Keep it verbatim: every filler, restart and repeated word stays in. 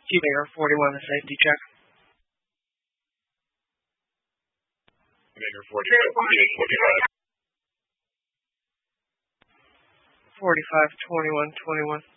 Maker forty-one, the safety check. Maker forty-one, forty-five. forty-five, twenty-one, twenty-one.